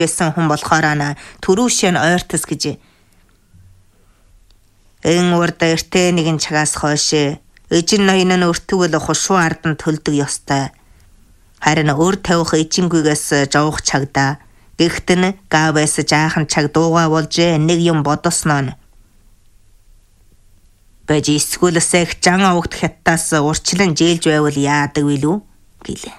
байсан хүн болохоор түрүүшэн ойртос гэж. Эн урд эртээ нэгэн чагаас хойш эжин ноён нь өртөвөл хушуу ардан төлдөг ёстой. Харин өр тавих эжингүйгээс жовх чагда. Гэхдээ нь гавэс жаахан чаг дуугаа болж нэг юм бодосноо нь. Бэж эсвэл их жан авагт хятадаас урчлан жээлж байвал яадаг вилүү гэлээ.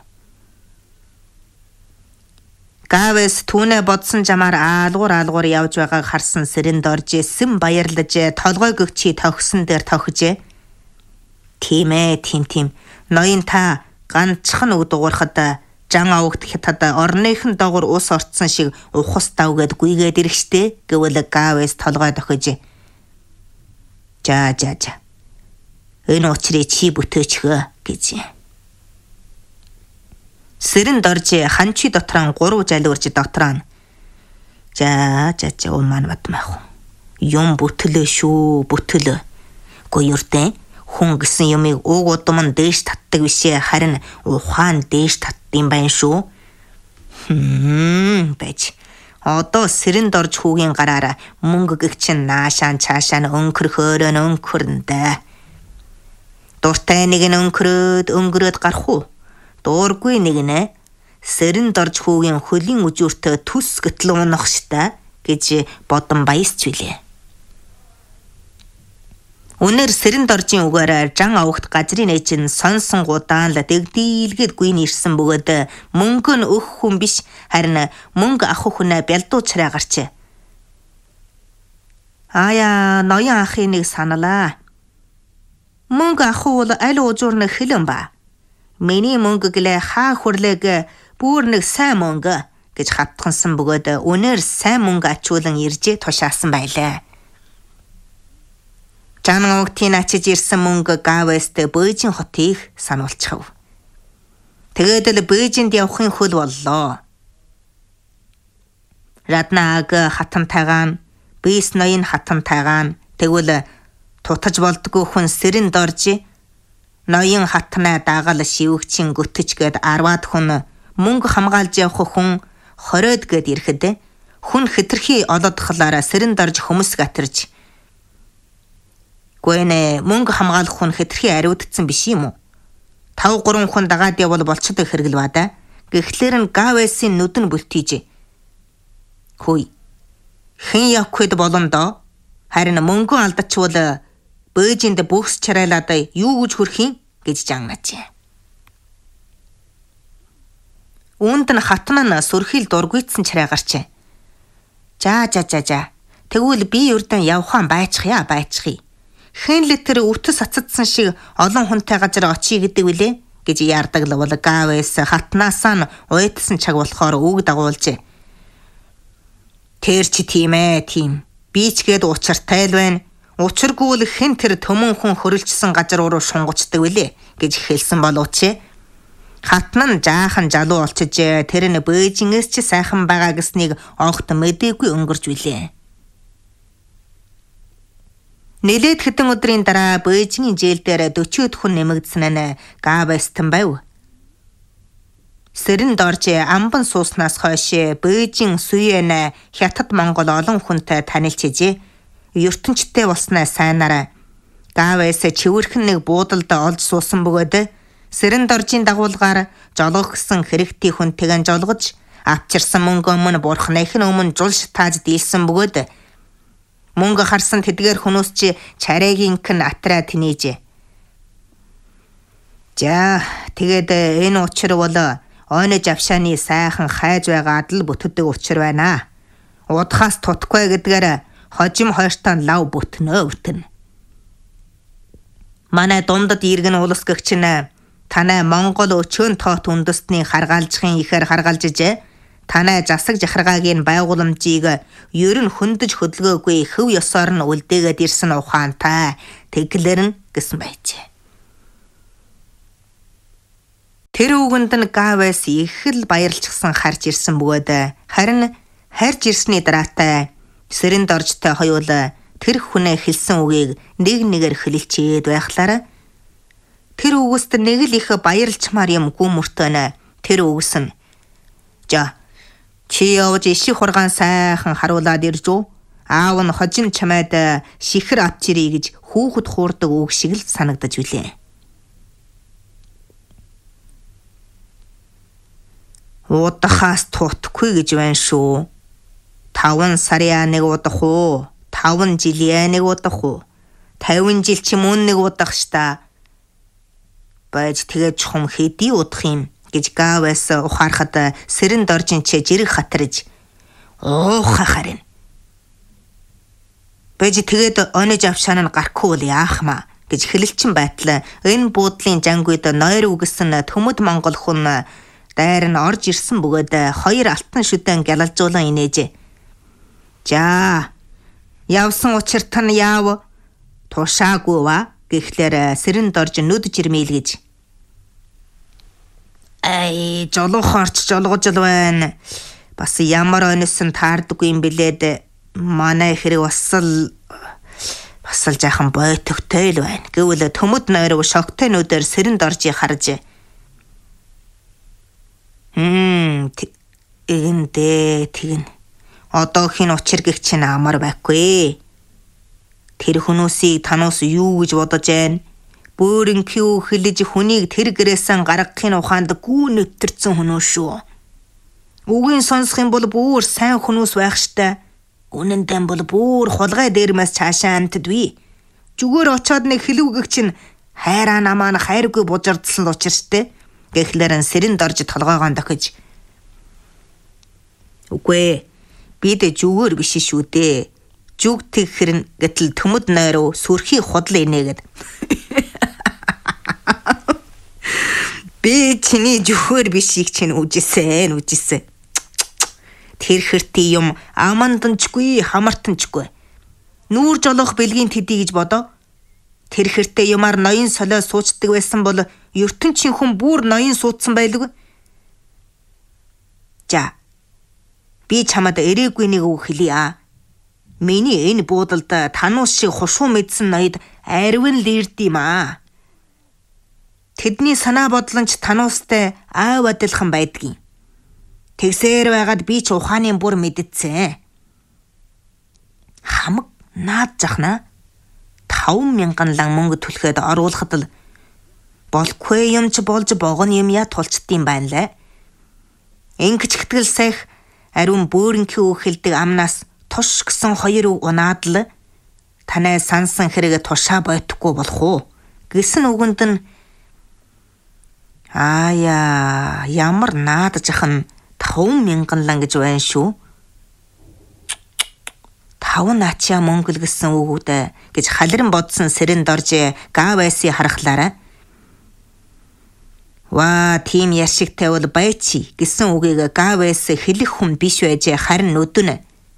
Гавэс түүнээ бодсон жамаар аалгуур явж байгааг харсан сэрэнд орж сэм баярлаж толгой гөгчий тогсон дээр тохижээ. Тийм. Ноён та ганцхан үг дуурахад жан авагт хятад орныхан доогор ус орцсон шиг ухас давгээд гүйгээд ирэхтэй гэвэл гавэс толгой дохиж. За. Энэ учрыг чи бүтээчихөө гэж. Сэрэнд орж ханчи дотроо 3 жалуурж дотроо. За уман батмах. Юм бүтлөө шүү. Гуйртэн хүн гэсэн юмыг уг удам нь дээш татдаг бишээ, харин ухаан дээш татдсан байх шүү. Бэж. Одоо сэрэнд орж хүүгийн гараараа мөнгө гэгчин наашаан цаашаа өнгөрөндөө. Дуртай нэг нь өнгөрөөд гарах уу? Дуургүй нэг нь сэрэнд орж хүүгийн хөлийн үжүүртээ түс гэтэл унах штэ гэж бодон баясч билээ. Үнээр сэрэнд оржийн үгээр жан авагт газрын ээж нь сонсон гудаан л дэгдийлгээд гүйн ирсэн бөгөөд мөнгө нь өгөх хүн биш, харин мөнгө авах хүнээ бялдуучраа гарчээ. Ноён ахын нэг саналаа. Мөнгө авах бол аль ужуур нэг хэлэн ба. Миний мөнгө гэлээ хаа хүрлэг бүр нэг сайн мөнгө гэж хатгансан бөгөөд үнээр сайн мөнгө ачуулан иржээ тушаасан байлаа. Жан авагтын ачиж ирсэн мөнгө гавэст Бээжин хотыг сануулчихав. Тэгээд л Бээжинд явахын хөл боллоо. Раднааг хатантайгаан, Бэс ноён хатантайгаан тэгвэл тутаж болдгоо хүн сэрэнд орж ноён хатнаа дагал шивгчин гөтөж гээд 10-аад хүн мөнгө хамгаалж явах хүн 20-од гээд ирэхэд хүн хэтэрхий олодхолоор сэрэнд орж хүмүүс гатарж. Гүнэ мөнгө хамгаалах хүн хэтэрхий ариудсан биш юм уу? 5-3 хүн дагаад явбал болцдог хэрэгэл бада. Гэхдээ гавэсийн нүд нь бүлтийж. Хөөе. Хэн явахд боломдоо? Харин мөнгө алдачвал Бээжинд бүхс чарайлаад юу гэж хүрх юм гэж жангаж. Үүнд нь хатна нь сүрхийл дургүйцсэн чарай гарчээ. За. Тэгвэл би үрдэн явхаан байчих. Хэн л тэр өвтөс ацадсан шиг олон хүнтэй газар очие гэдэг үлээ гэж яардаг л бол гавэс хатнаасаа нь уйтсан чаг болохоор үг дагуулжээ. Тэр чи тийм. Би ч гээд учиртай л байна. Учиргүй л хэн тэр төмөн хүн хөрөлжсөн газар руу шунгацдаг үлээ гэж хэлсэн боловч хатна нь жаахан жалуу олчиж тэр нь Бээжингээс ч сайхан байгаа гэснийг огт мэдээгүй өнгөрж билээ. Нэлээд хэдэн өдрийн дараа Бээжингийн жээл дээр 40 хүн нэмэгдсэн нь гавэстэн байв. Сэрэнд орж амбан сууснаас хойш Бээжин Суен хятад Монгол олон хүнтэй танилцжээ. ертөнчтэй болсноо сайнараа гавэс чивэрхэн нэг буудалд олж суусан бөгөөд сэрэнд оржийн дагуулгаар жолгох гэсэн хэрэгтэй хүнтэйгэн жолгож авчирсан мөнгө өмнө бурхных нь өмнө жул шатааж дийлсэн бөгөөд мөнгө харсан тэдгээр хүмүүс чи чарайгийнхэн атраа тэнийжээ. За тэгээд энэ учир бол ойно жавшааны сайхан хайж байгаад л бүтдэг учир байна. Удахаас тутгүй гэдгээр хожим хойртон лав бүтнэ. Манай дундад иргэн улс гэгч нь танай Монгол өчөөн тоот үндэстний харгаалжхын ихээр харгаалжжээ. Танай засаг жахаргаагийн байгууламжийг ер нь хөндөж хөдөлгөөгүй хөв ёсоор нь үлдээгээд ирсэн ухаантай тэглэр нь гэсэн байжээ. Тэр үгэнд нь гавэс их л баярлчихсан харж ирсэн бөгөөд харин харж ирсний дараатай сэрэнд оржтой хоёул тэр хүнээ хэлсэн үгийг нэг нэгээр хэлэлчээд байхлаараа тэр үгүйст нэг л их баярлчмаар юм гүмөртөнө. Тэр үгс нь "За Чи явж иши хургаан сайхан харуулад ирж үү? Аав нь хожим чамайд шихэр авч ирье гэж хүүхэд хуурдаг үг шиг л санагдаж билээ. Удахаас тутахгүй гэж байна шүү. 5 сарын нэг удах уу? 5 жилийн нэг удах уу? 50 жил ч юм уу нэг удах шта. Байж тэгээ чухам хэдий удах юм гэж Гавэс ухаарахад сэрэн доржин ч жирэг хатарж уухахаар нь. Байж тэгээд онож авшаан нь гарахгүй бол яахмаа гэж хэлэлчин байтал энэ буудлын жангүйд ноёр үгэсэн төмөд монгол хүн дайр нь орж ирсэн бөгөөд 2 алтан шүдэн гялалжуулан инээж. За явсан учир тань яав тушаагүй ба гэхлээр сэрэн дорж нүд жирмэйл гэж. Ай жолоохорч жолгож л байна. Бас ямар өнөсөн таардаггүй юм бэлээд манай хэрэг бас л жаахан бойтогтой л байна. Гэвэл төмөд нойрог шогтой нүдээр сэрэн доржийг харж. Тэгэн. Одоо хин учир гэх чинь амар байхгүй. Тэр хүмүүсийг танаас юу гэж бодож байна? Бөөрийн кью хэлж хүнийг тэр гэрээсэн гаргахын ухаанд гүү нэвтэрсэн хүмүүс шүү. Үгийн сонсох юм бол бүр сайн хүмүүс байх штэ. Үнэндээ бол бүр хулгай дээрмээс цаашаа амтдгүй. Зүгээр очоод нэг хэлүүгэг чинь хайраа намаа хайргүй бужардсан л учир штэ. Гэхлээр нь сэрэн дорж толгоогоо дохиж. Үгүй бид зүгээр биш шүү дээ. Зүг тэгхэрн гэтэл төмөд нойроо сүрхий худал инээгээд. Би чиний зүхөр бишийг чинь үжисэн. Тэр хэрти юм аманданчгүй хамартанчгүй. Нүүр жолох бэлгийн тэдий гэж бодоо. Тэр хэртэй юмар ноён солио суучдаг байсан бол ертөнцийн хүн бүр ноён суудсан байлгүй. За. Би чамд эрээгүй нэг үг хэлье. Миний энэ буудалд тануус шиг хушуу мэдсэн ноёд арвин л ирдэм аа. Тэдний санаа бодлонч тануустай аав адилхан байдгийн. Тэгсээр байгаад би ч ухааны бүр мэддсэн. Хамаг наад жахна 5,000 лан мөнгө түлхээд оруулахад л болгүй юм ч болж богоно юм я тулчдсан байна лээ. Ингэч хэтгэл сах ариун бөөрөнхий үхэлдэг амнаас туш гсэн 2 унаад л танай сансан хэрэг тушаа бойтхгүй болох уу гэсэн үгэнд нь ямар наад жахан 5,000 лан гэж байна шүү. 5 наачаа мөнгө л гэсэн үгүүдэ гэж халиран бодсон сэрэн дорж Гавэси харахлаараа. Ваа тийм яшигтай бол байчи гэсэн үгийг Гавэс хэлэх хүн биш байж харин нүдэн.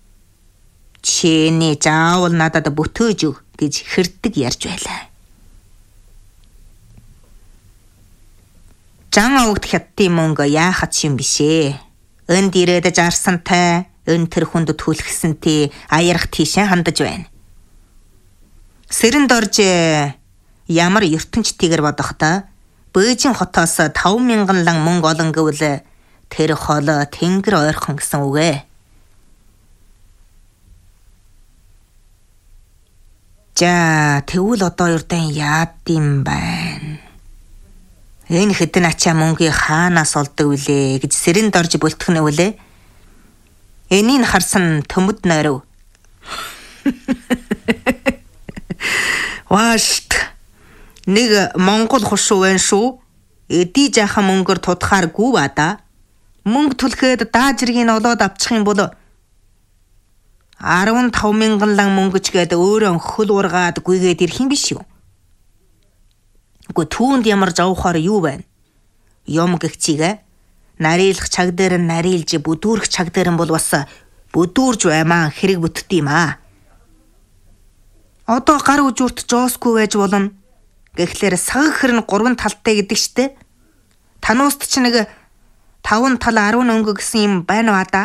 Чиний заавал надад бүтөөж өг гэж хэрдэг ярьж байлаа. Жан авагт хятадын мөнгө яахад юм бишээ. Энд ирээд жарсантай өн тэр хүнд түлхсэнтэй аярах тийшээ хандаж байна. Сэрэн дорж ямар ертөнцтэйгэр бодохдоо Бээжин хотоос 5,000 лан мөнгө олон гэвэл тэр хол тэнгэр ойрхон гэсэн үг ээ. За тэгвэл одоо юрдан яад юм байна. Энэ хэдэн ачаа мөнгийг хаанаас олдог вүлээ гэж сэрэн дорж бөлтгөнө вүлээ. Энийг харсан төмөд нойров. Ваашт нэг Монгол хушуу байна шүү. Эдий жаахан мөнгөөр тудахааргүй ба да. Мөнгө түлхээд даажрыг нь олоод авчих юм бол 15,000 лан мөнгөч гээд өөрөө хөл ургаад гүйгээд ирэх юм биш үү? Үгүй түүнд ямар жавхаар юу байна? Юм гихчигээ нарилах чаг дээр нь нарилж бүдүүрх чаг дээр нь бол бас бүдүүрж баймаа хэрэг бүтд юм аа. Одоо гар үжүрт жоосгүй байж болно. Гэхлээр сагх хэрн 3 талтай гэдэг штэ. Танууст ч нэг 5 тал 10 өнгө гэсэн юм байна ба да.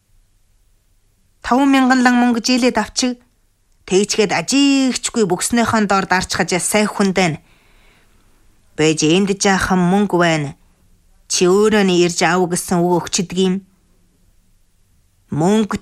5,000 лан мөнгө жилээд авчиг. Тэгчгээд ажигчгүй бүкснийхэн доор дарчхаж сай хүндэн. Бэж энд жаахан мөнгө байна. Чи өөрөө нь ирж аав гэсэн үг өгчдөг юм. Мөнгө